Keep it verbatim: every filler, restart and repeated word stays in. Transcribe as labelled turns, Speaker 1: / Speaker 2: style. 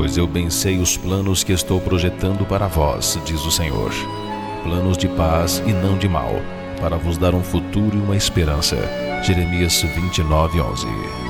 Speaker 1: pois eu bem sei os planos que estou projetando para vós, diz o Senhor. Planos de paz e não de mal, para vos dar um futuro e uma esperança. Jeremias vinte e nove, onze.